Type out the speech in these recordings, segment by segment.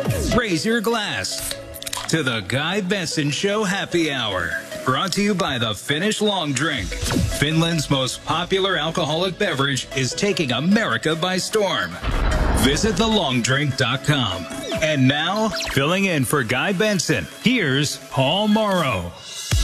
Raise your glass to the Guy Benson Show Happy Hour. Brought to you by the Finnish Long Drink. Finland's most popular alcoholic beverage is taking America by storm. Visit thelongdrink.com. And now, filling in for Guy Benson, here's Paul Morrow.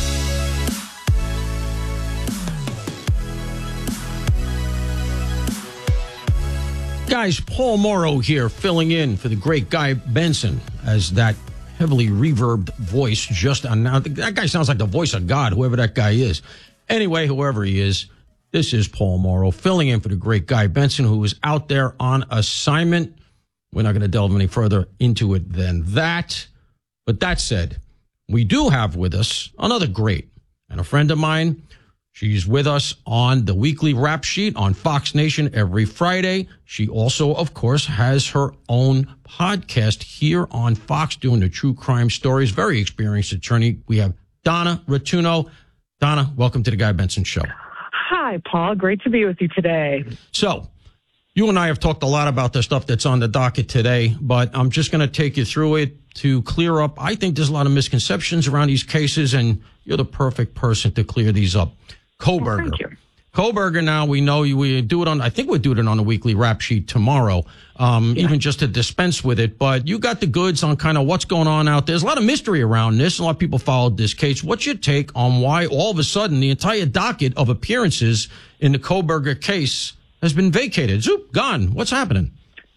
Guys, Paul Morrow here, filling in for the great Guy Benson as that heavily reverbed voice just announced. That guy sounds like the voice of God, whoever that guy is. Anyway, whoever he is, this is Paul Morrow filling in for the great Guy Benson, who is out there on assignment. We're not going to delve any further into it than that. But that said, we do have with us another great and a friend of mine. She's with us on the weekly rap sheet on Fox Nation every Friday. She also, of course, has her own podcast here on Fox doing the true crime stories. Very experienced attorney. We have Donna Rotunno. Donna, welcome to the Guy Benson Show. Hi, Paul. Great to be with you today. So, you and I have talked a lot about the stuff that's on the docket today, but I'm just going to take you through it to clear up. I think there's a lot of misconceptions around these cases, and you're the perfect person to clear these up. Kohberger. Thank you. Kohberger, now we know we do it on, I think we'll do it on the weekly rap sheet tomorrow, even just to dispense with it. But you got the goods on kind of what's going on out there. There's a lot of mystery around this. A lot of people followed this case. What's your take on why all of a sudden the entire docket of appearances in the Kohberger case has been vacated? Zoop, gone. What's happening?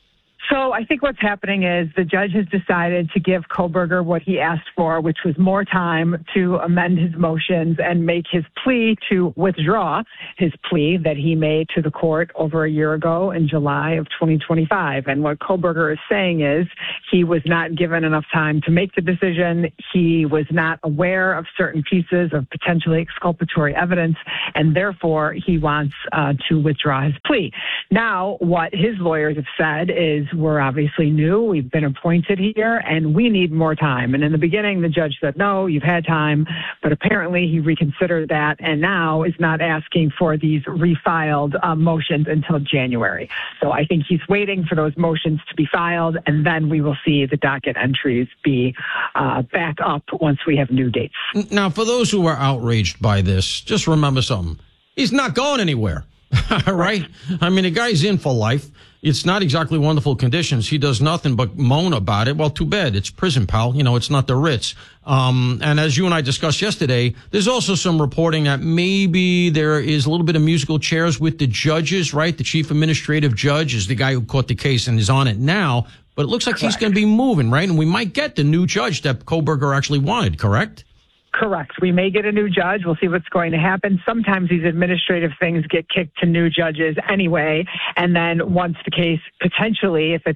So I think what's happening is the judge has decided to give Kohberger what he asked for, which was more time to amend his motions and make his plea to withdraw his plea that he made to the court over a year ago in July of 2025. And what Kohberger is saying is he was not given enough time to make the decision. He was not aware of certain pieces of potentially exculpatory evidence, and therefore he wants to withdraw his plea. Now, what his lawyers have said is, we're obviously new. We've been appointed here, and we need more time. And in the beginning, the judge said, no, you've had time. But apparently he reconsidered that and now is not asking for these refiled motions until January. So I think he's waiting for those motions to be filed, and then we will see the docket entries be back up once we have new dates. Now, for those who are outraged by this, just remember something. He's not going anywhere. Right? I mean, the guy's in for life. It's not exactly wonderful conditions. He does nothing but moan about it. Well, too bad. It's prison, pal. You know, it's not the Ritz. And as you and I discussed yesterday, there's also some reporting that maybe there is a little bit of musical chairs with the judges, right? The chief administrative judge is the guy who caught the case and is on it now. But it looks like he's going to be moving, right? And we might get the new judge that Kohberger actually wanted, correct? Correct. We may get a new judge. We'll see what's going to happen. Sometimes these administrative things get kicked to new judges anyway. And then once the case potentially, if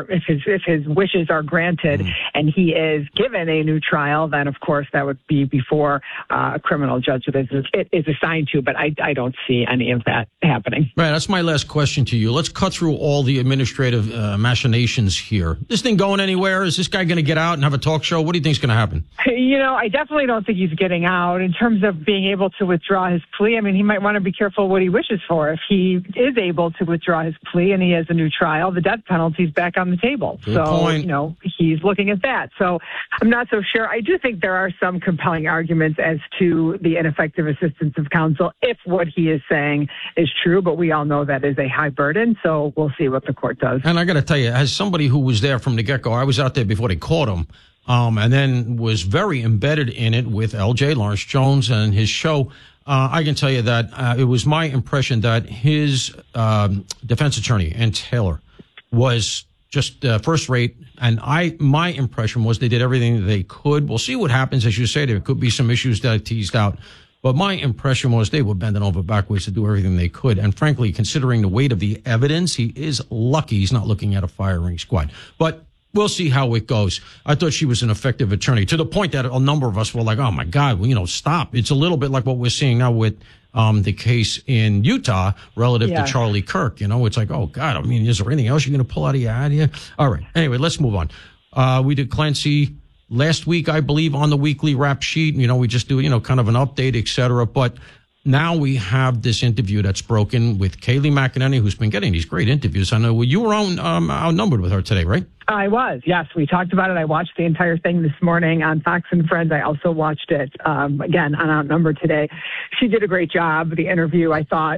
his wishes are granted and he is given a new trial, then of course that would be before a criminal judge is assigned to. But I don't see any of that happening. Right. That's my last question to you. Let's cut through all the administrative machinations here. This thing going anywhere? Is this guy going to get out and have a talk show? What do you think is going to happen? You know, I definitely don't think he's getting out. In terms of being able to withdraw his plea, I mean, he might want to be careful what he wishes for. If he is able to withdraw his plea and he has a new trial, the death penalty is back on the table. Good point. You know, he's looking at that. So I'm not so sure. I do think there are some compelling arguments as to the ineffective assistance of counsel if what he is saying is true, but we all know that is a high burden, so we'll see what the court does. And I got to tell you, as somebody who was there from the get-go, I was out there before they caught him. And then was very embedded in it with L.J. Lawrence Jones and his show. I can tell you that it was my impression that his defense attorney, Ann Taylor, was just first rate. And my impression was they did everything they could. We'll see what happens. As you say, there could be some issues that are teased out. But my impression was they were bending over backwards to do everything they could. And frankly, considering the weight of the evidence, he is lucky he's not looking at a firing squad. But we'll see how it goes. I thought she was an effective attorney to the point that a number of us were like, oh, my God, well, you know, stop. It's a little bit like what we're seeing now with the case in Utah relative to Charlie Kirk. You know, it's like, oh, God, I mean, is there anything else you're going to pull out of your hat here? All right. Anyway, let's move on. We did Clancy last week, I believe, on the weekly rap sheet. You know, we just do, you know, kind of an update, et cetera. But now we have this interview that's broken with Kayleigh McEnany, who's been getting these great interviews. I know you were outnumbered with her today, right? I was, yes. We talked about it. I watched the entire thing this morning on Fox and Friends. I also watched it, again, on Outnumbered today. She did a great job. The interview, I thought,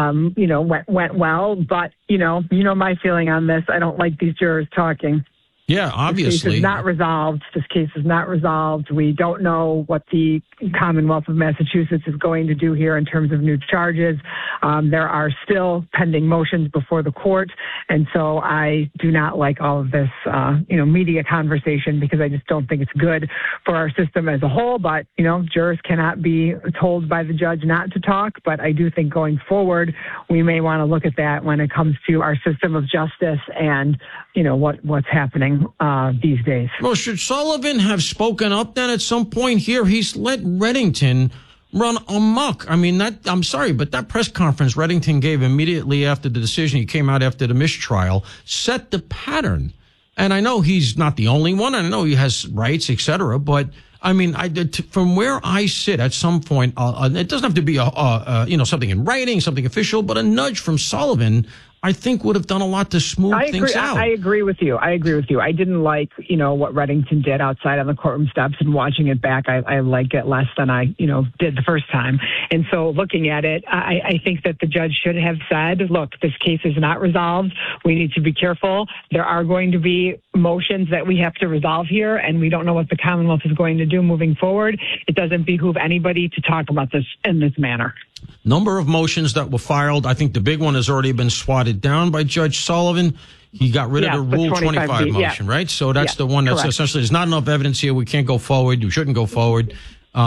went well. But, you know my feeling on this. I don't like these jurors talking. Yeah, obviously. This case is not resolved. This case is not resolved. We don't know what the Commonwealth of Massachusetts is going to do here in terms of new charges. There are still pending motions before the court. And so I do not like all of this, media conversation, because I just don't think it's good for our system as a whole. But, jurors cannot be told by the judge not to talk. But I do think going forward, we may want to look at that when it comes to our system of justice and, what's happening these days. Well, should Sullivan have spoken up then at some point here? He's let Reddington run amok. I mean, I'm sorry, but that press conference Reddington gave immediately after the decision, he came out after the mistrial, set the pattern. And I know he's not the only one. I know he has rights, et cetera. But I mean, from where I sit at some point, it doesn't have to be something in writing, something official, but a nudge from Sullivan, I think, would have done a lot to smooth things out. I agree with you. I didn't like, what Reddington did outside on the courtroom steps, and watching it back, I like it less than I, did the first time. And so looking at it, I think that the judge should have said, look, this case is not resolved. We need to be careful. There are going to be motions that we have to resolve here, and we don't know what the Commonwealth is going to do moving forward. It doesn't behoove anybody to talk about this in this manner. Number of motions that were filed. I think the big one has already been swatted down by Judge Sullivan. He got rid of the Rule 25 motion, right? So that's the one that's essentially, there's not enough evidence here. We can't go forward. You shouldn't go forward.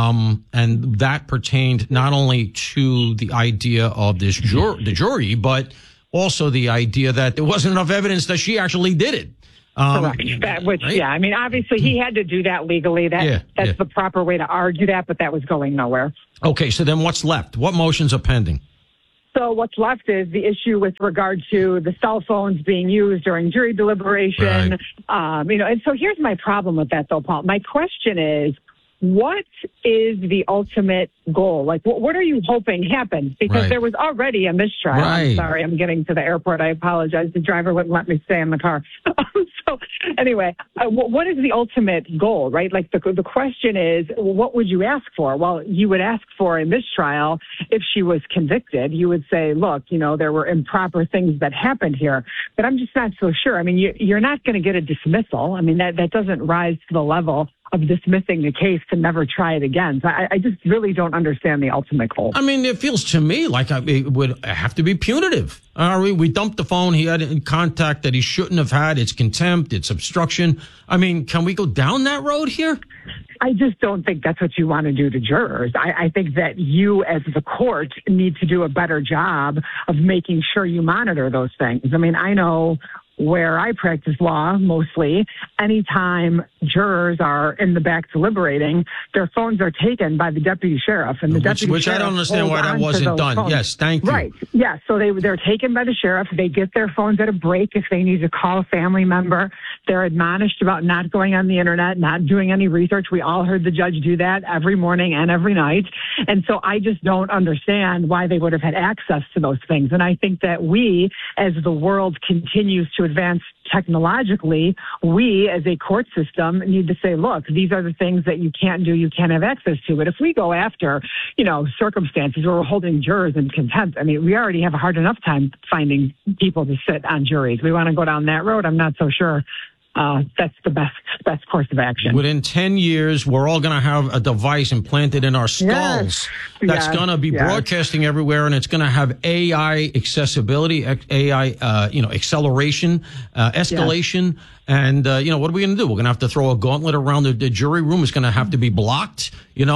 And that pertained not only to the idea of the jury, but also the idea that there wasn't enough evidence that she actually did it. Correct. Obviously he had to do that legally. That's the proper way to argue that, but that was going nowhere. Okay, so then what's left? What motions are pending? So what's left is the issue with regard to the cell phones being used during jury deliberation. Right. And so here's my problem with that, though, Paul. My question is, what is the ultimate goal? Like, what are you hoping happens? Because there was already a mistrial. Right. I'm sorry, I'm getting to the airport. I apologize. The driver wouldn't let me stay in the car. So anyway, what is the ultimate goal, right? Like the question is, what would you ask for? Well, you would ask for a mistrial if she was convicted. You would say, look, there were improper things that happened here. But I'm just not so sure. I mean, you're not going to get a dismissal. I mean, that doesn't rise to the level of dismissing the case to never try it again. So I just really don't understand the ultimate goal. I mean, it feels to me like it would have to be punitive. We dumped the phone. He had contact that he shouldn't have had. It's contempt. It's obstruction. I mean, can we go down that road here? I just don't think that's what you want to do to jurors. I think that you, as the court, need to do a better job of making sure you monitor those things. I mean, I know where I practice law mostly, anytime jurors are in the back deliberating, their phones are taken by the deputy sheriff, and the deputy which sheriff I don't understand why that wasn't done. Phones. Yes, thank you. Right. Yeah. So they're taken by the sheriff. They get their phones at a break if they need to call a family member. They're admonished about not going on the internet, not doing any research. We all heard the judge do that every morning and every night. And so I just don't understand why they would have had access to those things. And I think that we, as the world continues to advance technologically, we as a court system need to say, look, these are the things that you can't do, you can't have access to. But if we go after, circumstances where we're holding jurors in contempt, I mean, we already have a hard enough time finding people to sit on juries. We want to go down that road. I'm not so sure that's the best course of action. Within 10 years, we're all going to have a device implanted in our skulls that's going to be broadcasting everywhere, and it's going to have AI accessibility, AI, acceleration, escalation. Yes. And, what are we going to do? We're going to have to throw a gauntlet around the jury room. It's going to have to be blocked.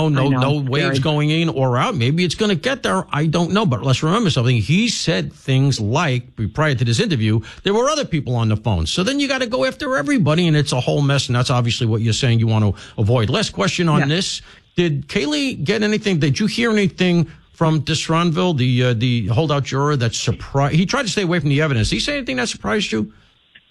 No waves going in or out. Maybe it's going to get there. I don't know. But let's remember something. He said things like, prior to this interview, there were other people on the phone. So then you got to go after everybody, and it's a whole mess. And that's obviously what you're saying you want to avoid. Last question on this. Did Kayleigh get anything? Did you hear anything from DeSronville, the holdout juror that surprised? He tried to stay away from the evidence. Did he say anything that surprised you?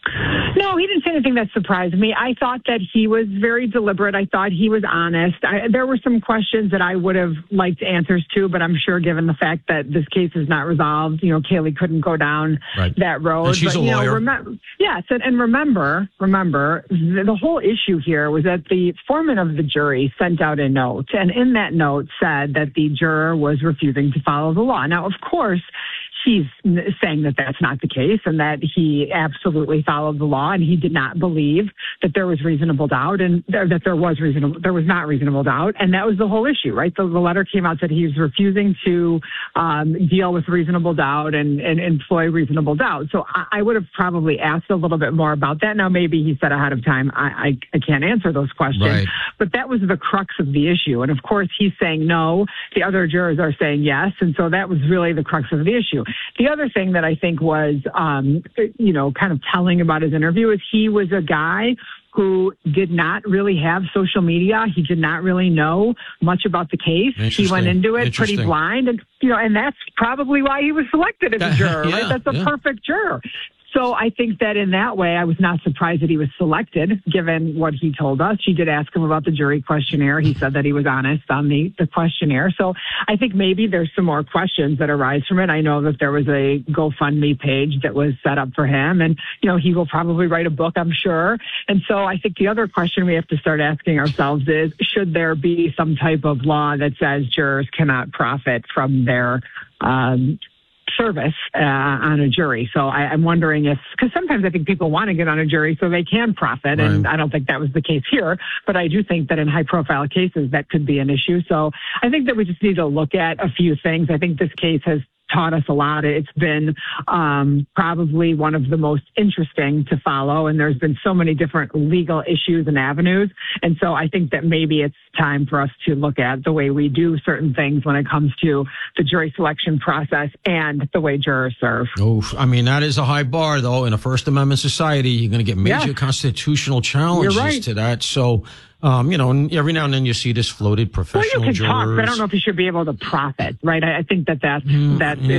No, he didn't say anything that surprised me. I thought that he was very deliberate. I thought he was honest. There were some questions that I would have liked answers to, but I'm sure given the fact that this case is not resolved, Kaylee couldn't go down that road. And she's a lawyer. Yes, and remember, the whole issue here was that the foreman of the jury sent out a note, and in that note said that the juror was refusing to follow the law. Now, of course, he's saying that that's not the case and that he absolutely followed the law and he did not believe that there was reasonable doubt and that there was not reasonable doubt. And that was the whole issue, right? The letter came out that he was refusing to deal with reasonable doubt and employ reasonable doubt. So I would have probably asked a little bit more about that. Now, maybe he said ahead of time, I can't answer those questions, right. But that was the crux of the issue. And of course, he's saying no. The other jurors are saying yes. And so that was really the crux of the issue. The other thing that I think was, kind of telling about his interview is he was a guy who did not really have social media. He did not really know much about the case. He went into it pretty blind. And that's probably why he was selected as a juror, right? That's a perfect juror. So I think that in that way, I was not surprised that he was selected, given what he told us. She did ask him about the jury questionnaire. He said that he was honest on the questionnaire. So I think maybe there's some more questions that arise from it. I know that there was a GoFundMe page that was set up for him. And, he will probably write a book, I'm sure. And so I think the other question we have to start asking ourselves is, should there be some type of law that says jurors cannot profit from their service on a jury? So I'm wondering because sometimes I think people want to get on a jury so they can profit, and I don't think that was the case here, but I do think that in high-profile cases that could be an issue. So I think that we just need to look at a few things. I think this case has taught us a lot. It's been probably one of the most interesting to follow, and there's been so many different legal issues and avenues. And so I think that maybe it's time for us to look at the way we do certain things when it comes to the jury selection process and the way jurors serve. That is a high bar, though. In a First Amendment society, you're going to get major constitutional challenges to that. So, and every now and then you see this floated professional you can jurors. Talk, but I don't know if you should be able to profit, right? I think that's even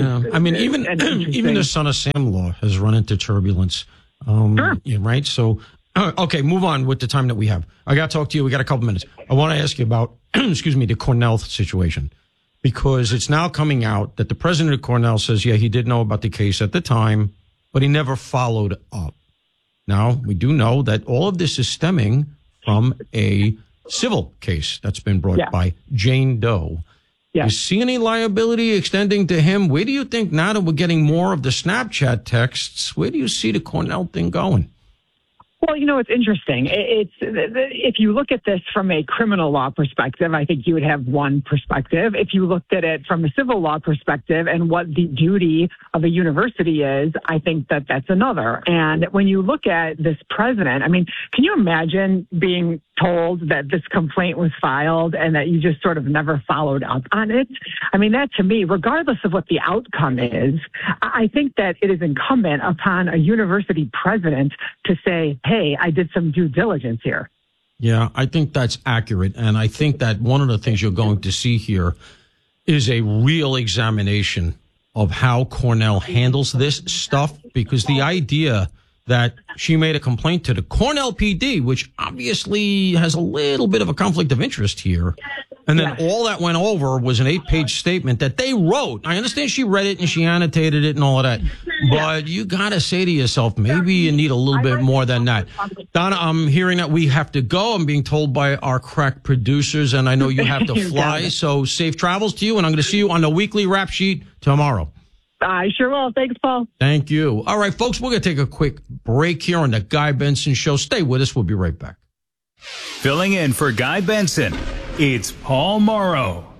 the Son of Sam law has run into turbulence. Sure. Right? So, okay, move on with the time that we have. I got to talk to you. We got a couple minutes. I want to ask you about, the Cornell situation, because it's now coming out that the president of Cornell says, he did know about the case at the time, but he never followed up. Now, we do know that all of this is stemming from a civil case that's been brought by Jane Doe. You see any liability extending to him? Where do you think, now that we're getting more of the Snapchat texts, where do you see the Cornell thing going? Well, it's interesting. If you look at this from a criminal law perspective, I think you would have one perspective. If you looked at it from a civil law perspective and what the duty of a university is, I think that that's another. And when you look at this president, can you imagine being told that this complaint was filed and that you just sort of never followed up on it? That to me, regardless of what the outcome is, I think that it is incumbent upon a university president to say, hey, I did some due diligence here. Yeah, I think that's accurate. And I think that one of the things you're going to see here is a real examination of how Cornell handles this stuff, because the idea that she made a complaint to the Cornell PD, which obviously has a little bit of a conflict of interest here, and then all that went over was an 8-page statement that they wrote. I understand she read it and she annotated it and all of that, but you got to say to yourself, maybe you need a little bit more than that. Donna, I'm hearing that we have to go. I'm being told by our crack producers, and I know you have to fly, so safe travels to you, and I'm going to see you on the weekly rap sheet tomorrow. I sure will. Thanks, Paul. Thank you. All right, folks, we're going to take a quick break here on the Guy Benson Show. Stay with us. We'll be right back. Filling in for Guy Benson, it's Paul Morrow.